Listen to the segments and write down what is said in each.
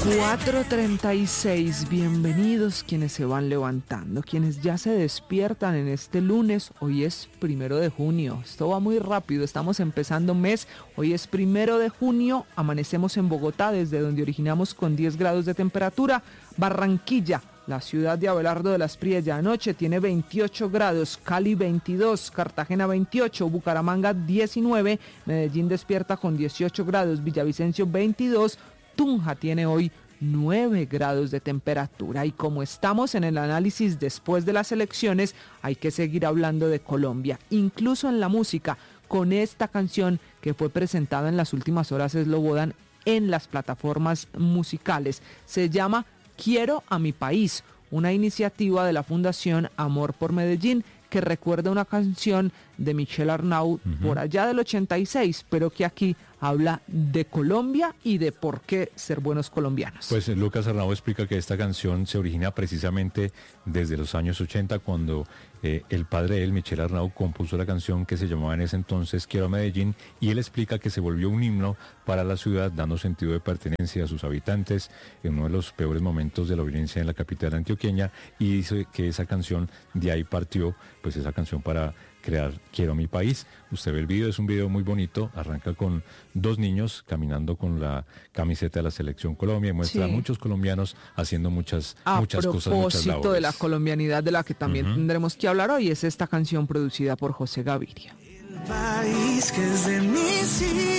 4:36, bienvenidos quienes se van levantando, quienes ya se despiertan en este lunes. Hoy es 1 de junio, esto va muy rápido, estamos empezando mes. Hoy es 1 de junio, amanecemos en Bogotá, desde donde originamos con 10 grados de temperatura. Barranquilla, la ciudad de Abelardo de la Espriella, anoche tiene 28 grados, Cali 22, Cartagena 28, Bucaramanga 19, Medellín despierta con 18 grados, Villavicencio 22, Tunja tiene hoy 9 grados de temperatura. Y como estamos en el análisis después de las elecciones, hay que seguir hablando de Colombia, incluso en la música, con esta canción que fue presentada en las últimas horas Slobodan en las plataformas musicales. Se llama Quiero a mi país, una iniciativa de la Fundación Amor por Medellín, que recuerda una canción de Michel Arnaud por allá del 86, pero que aquí habla de Colombia y de por qué ser buenos colombianos. Pues Lucas Arnaud explica que esta canción se origina precisamente desde los años 80, cuando el padre de él, Michel Arnaud, compuso la canción que se llamaba en ese entonces Quiero a Medellín, y él explica que se volvió un himno para la ciudad, dando sentido de pertenencia a sus habitantes en uno de los peores momentos de la violencia en la capital antioqueña, y dice que esa canción, de ahí partió, pues esa canción para crear Quiero a mi país. Usted ve el video, es un video muy bonito, arranca con dos niños caminando con la camiseta de la Selección Colombia y muestra a muchos colombianos haciendo muchas cosas, muchas labores. A propósito de la colombianidad, de la que también tendremos que hablar hoy, es esta canción producida por José Gaviria. El país que es de mis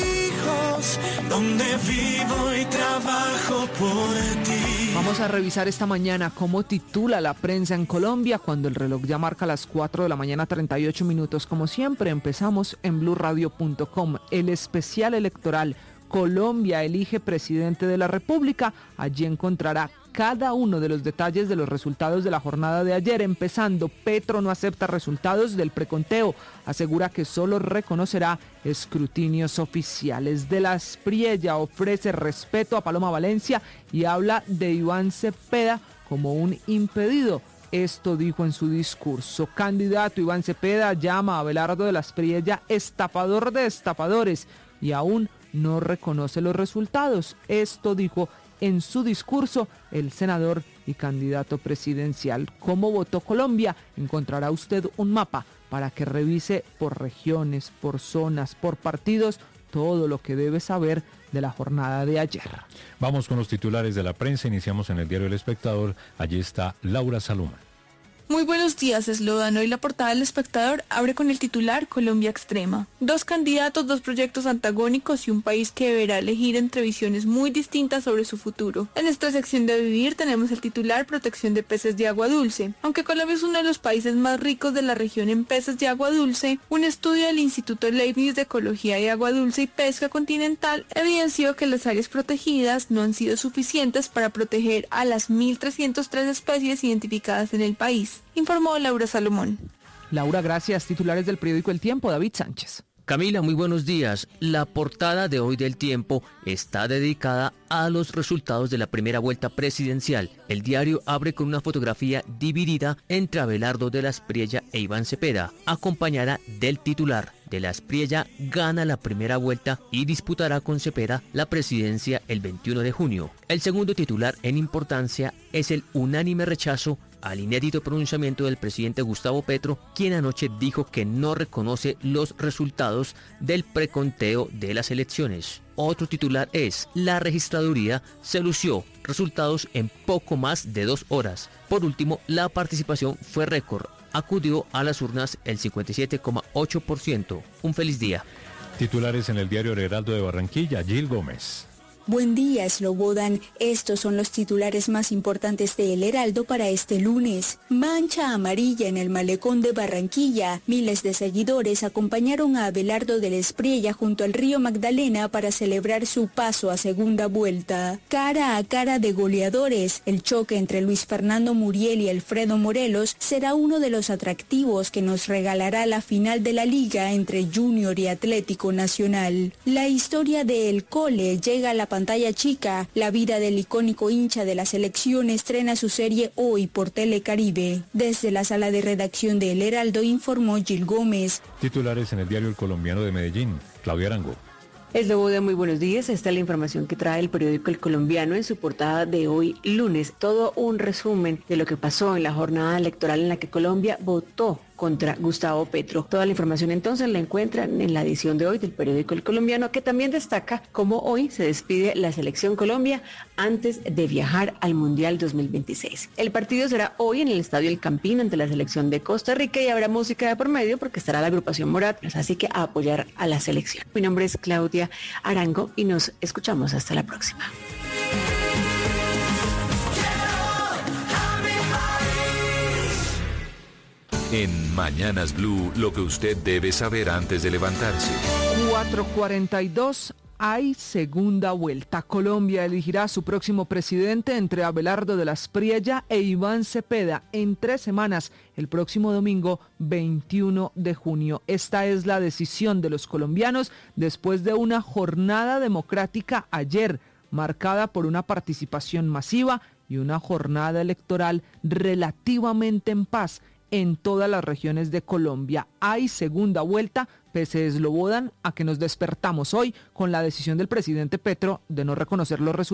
hijos, donde vivo y trabajo por ti. Vamos a revisar esta mañana cómo titula la prensa en Colombia cuando el reloj ya marca las 4 de la mañana 38 minutos. Como siempre, empezamos en blurradio.com, el especial electoral. Colombia elige presidente de la República. Allí encontrará cada uno de los detalles de los resultados de la jornada de ayer, empezando: Petro no acepta resultados del preconteo, asegura que solo reconocerá escrutinios oficiales. De la Espriella ofrece respeto a Paloma Valencia y habla de Iván Cepeda como un impedido. Esto dijo en su discurso. Candidato Iván Cepeda llama a Abelardo de la Espriella estafador de estafadores y aún no reconoce los resultados. Esto dijo en su discurso el senador y candidato presidencial. ¿Cómo votó Colombia? Encontrará usted un mapa para que revise por regiones, por zonas, por partidos, todo lo que debe saber de la jornada de ayer. Vamos con los titulares de la prensa. Iniciamos en el diario El Espectador. Allí está Laura Salomón. Muy buenos días, Slobodan. Hoy la portada del Espectador abre con el titular Colombia Extrema. 2 candidatos, 2 proyectos antagónicos y un país que deberá elegir entre visiones muy distintas sobre su futuro. En esta sección de Vivir tenemos el titular Protección de peces de agua dulce. Aunque Colombia es uno de los países más ricos de la región en peces de agua dulce, un estudio del Instituto Leibniz de Ecología de Agua Dulce y Pesca Continental evidenció que las áreas protegidas no han sido suficientes para proteger a las 1.303 especies identificadas en el país, informó Laura Salomón. Laura, gracias. Titulares del periódico El Tiempo, David Sánchez. Camila, muy buenos días. La portada de hoy del Tiempo está dedicada a los resultados de la primera vuelta presidencial. El diario abre con una fotografía dividida entre Abelardo de la Espriella e Iván Cepeda, acompañada del titular: de la Espriella gana la primera vuelta y disputará con Cepeda la presidencia el 21 de junio. El segundo titular en importancia es el unánime rechazo al inédito pronunciamiento del presidente Gustavo Petro, quien anoche dijo que no reconoce los resultados del preconteo de las elecciones. Otro titular es: la registraduría se lució, resultados en poco más de 2 horas. Por último, la participación fue récord. Acudió a las urnas el 57,8%. Un feliz día. Titulares en el diario El Heraldo de Barranquilla, Gil Gómez. Buen día, Slobodan. Estos son los titulares más importantes de El Heraldo para este lunes. Mancha amarilla en el malecón de Barranquilla. Miles de seguidores acompañaron a Abelardo de la Espriella junto al río Magdalena para celebrar su paso a segunda vuelta. Cara a cara de goleadores, el choque entre Luis Fernando Muriel y Alfredo Morelos será uno de los atractivos que nos regalará la final de la liga entre Junior y Atlético Nacional. La historia de El Cole llega a la pantalla chica. La vida del icónico hincha de la selección estrena su serie hoy por Telecaribe. Desde la sala de redacción de El Heraldo informó Gil Gómez. Titulares en el diario El Colombiano de Medellín, Claudia Arango. Slobodan, muy buenos días. Esta es la información que trae el periódico El Colombiano en su portada de hoy lunes. Todo un resumen de lo que pasó en la jornada electoral en la que Colombia votó contra Gustavo Petro. Toda la información entonces la encuentran en la edición de hoy del periódico El Colombiano, que también destaca cómo hoy se despide la selección Colombia antes de viajar al Mundial 2026. El partido será hoy en el Estadio El Campín ante la selección de Costa Rica y habrá música de por medio porque estará la agrupación Morat, así que a apoyar a la selección. Mi nombre es Claudia Arango y nos escuchamos hasta la próxima. En Mañanas Blue, lo que usted debe saber antes de levantarse. 4:42, hay segunda vuelta. Colombia elegirá a su próximo presidente entre Abelardo de la Espriella e Iván Cepeda en 3 semanas, el próximo domingo 21 de junio. Esta es la decisión de los colombianos después de una jornada democrática ayer, marcada por una participación masiva y una jornada electoral relativamente en paz en todas las regiones de Colombia. Hay segunda vuelta, pese a Slobodan, a que nos despertamos hoy con la decisión del presidente Petro de no reconocer los resultados